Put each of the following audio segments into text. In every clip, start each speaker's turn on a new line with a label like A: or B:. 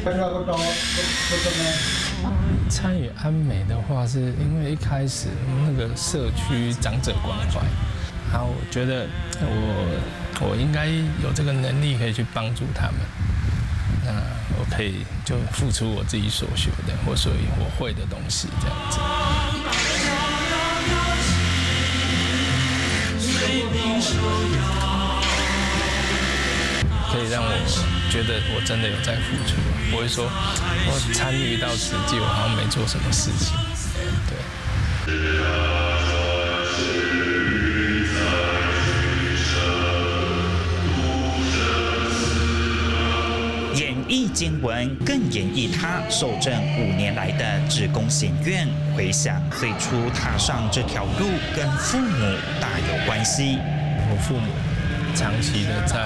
A: 参与安美的话，是因为一开始那个社区长者关怀，然后我觉得我应该有这个能力可以去帮助他们，那我可以就付出我自己所学的或所以我会的东西，这样子。可以让我觉得我真的有在付出，不会说我参与到实际，我好像没做什么事情。对。
B: 演绎经文，更演绎他受证5年来的志工显愿。回想最初踏上这条路，跟父母大有关系。
A: 我父母长期的在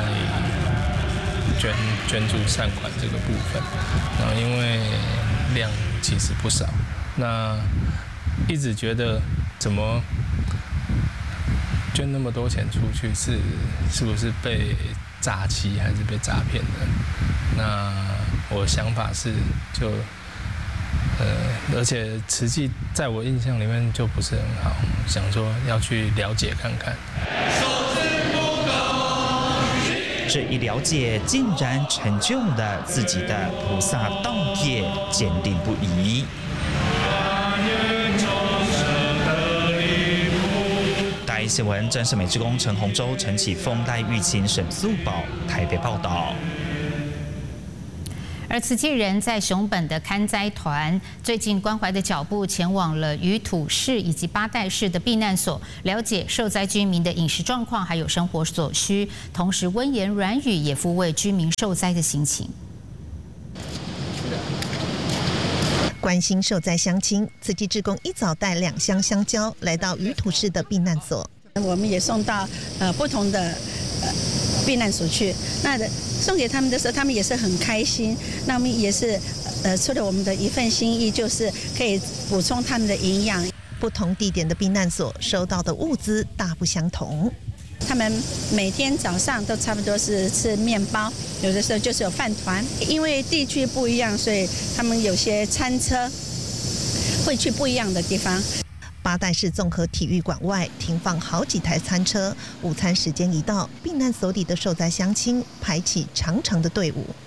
A: 捐助善款这个部分，然后因为量其实不少，那一直觉得怎么捐那么多钱出去是不是被诈欺还是被诈骗的？那我的想法是而且实际在我印象里面就不是很好，想说要去了解看看。
B: 这一了解，竟然成就了自己的菩萨道业，坚定不移。大一新闻，真是美志工陈洪洲、陈启峰、赖玉琴、沈素宝台北报道。
C: 而慈济人在熊本的勘灾团最近关怀的脚步前往了鱼土市以及八代市的避难所，了解受灾居民的饮食状况还有生活所需，同时温言软语也抚慰居民受灾的心情。
D: 关心受灾乡亲，慈济志工一早带2箱香蕉来到鱼土市的避难所。
E: 我们也送到不同的避难所去。那送给他们的时候，他们也是很开心。那我们也是出了我们的一份心意，就是可以补充他们的营养。
D: 不同地点的避难所收到的物资大不相同。
E: 他们每天早上都差不多是吃面包，有的时候就是有饭团。因为地区不一样，所以他们有些餐车会去不一样的地方。
D: 八代市综合体育馆外停放好几台餐车，午餐时间一到，避难所里的受灾乡亲排起长长的队伍。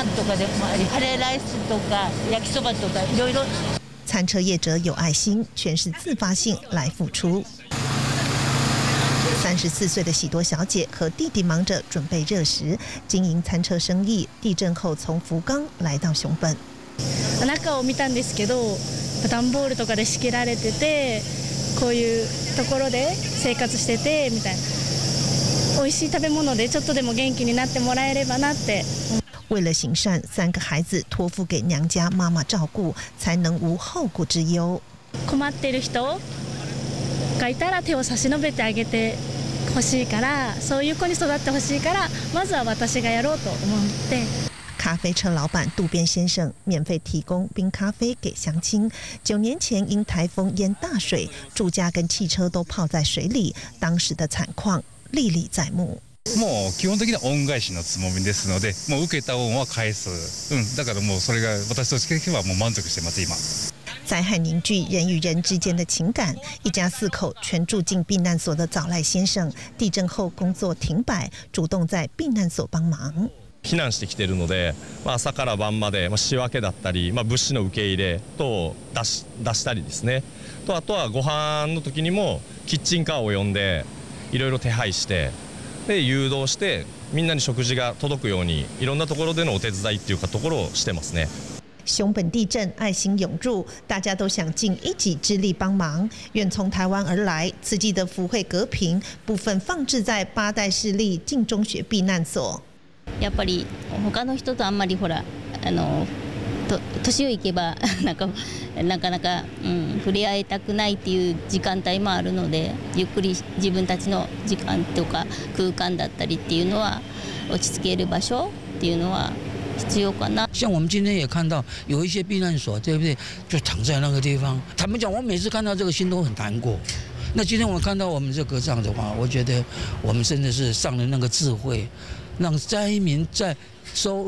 D: 餐车业者有爱心，全是自发性来付出。34岁的喜多小姐和弟弟忙着准备热食，经营餐车生意。地震后从福冈来到熊本。
F: 中を見たんですけど、段ボールとかで仕切られてて、こういうところで生活しててみたいな。美味しい食べ物でちょっとでも元気になってもらえればなって。
D: 为了行善，3个孩子托付给娘家妈妈照顾，才能无后顾之忧。
F: 困っている人がいたら手を差し伸べてあげて欲しいから、そういう子に育ってほしいから、まずは私がやろうと思って。
D: 咖啡车老板渡边先生免费提供冰咖啡给乡亲。9年前因台风淹大水，住家跟汽车都泡在水里，当时的惨况历历在目。
G: もう基本的には恩返しのつもりですので、もう受けた恩は返す。だからもうそれが私としてはもう満足してます今。
D: 灾害凝聚人与人之间的情感，一家4口全住进避难所的早赖先生，地震后工作停摆，主動在避難所帮忙。
H: 避難してきているので、朝から晩まで仕分けだったり、物資の受け入れ等を出したりですね。あとはご飯の時にもキッチンカーを呼んでいろいろ手配して、で誘導してみんなに食事が届くようにいろんなところでのお手伝いっていうかところをしてますね。
D: 熊本地震，爱心涌入，大家都想尽一己之力帮忙。远从台湾而来，慈济的福慧隔屏部分放置在八代市立静中学避難所。
I: やっぱり他の人とあんまりほら年をいけばなかなか、触れ合いたくないっていう時間帯もあるので、ゆっくり自分たちの時間とか空間だったりっていうのは落ち着ける場所っていうのは必要かな。
J: 像我们今天也看到有一些避难所，对不对？就躺在那个地方。坦白讲，我每次看到这个心都很难过。那今天我看到我们这个这样的话，我觉得我们真的是上了那个智慧，让灾民在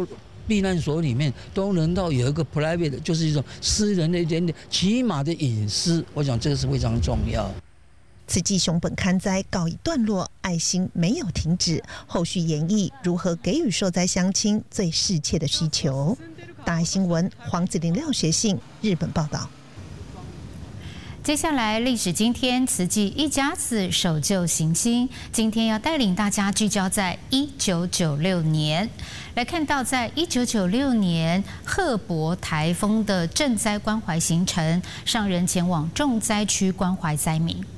J: 避难所里面都能到有一个 private， 就是一种私人的一点点起码的隐私，我想这个是非常重要。
D: 慈济熊本勘灾告一段落，爱心没有停止，后续研议如何给予受灾乡亲最适切的需求。大爱新闻黄子玲廖学信日本报道。
C: 接下来历史今天，慈济一家子守旧行新，今天要带领大家聚焦在1996年，来看到在1996年赫伯台风的赈灾关怀行程，上人前往重灾区关怀灾民。